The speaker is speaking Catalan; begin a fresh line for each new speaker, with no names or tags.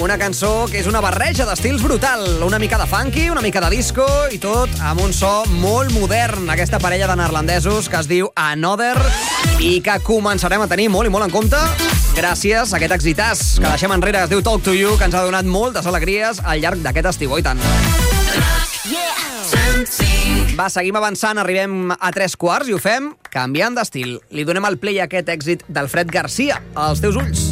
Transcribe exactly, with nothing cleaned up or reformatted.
una cançó que és una barreja d'estils brutal, una mica de funky, una mica de disco i tot amb un so molt modern. Aquesta parella de neerlandesos que es diu Another i que començarem a tenir molt i molt en compte gràcies a aquest exitàs que deixem enrere, que es diu Talk to You, que ens ha donat moltes alegries al llarg d'aquest estiu, oi tant. Va, seguim avançant, arribem a tres quarts i ho fem canviant d'estil. Li donem el play a aquest èxit d'Alfred Garcia, als teus ulls.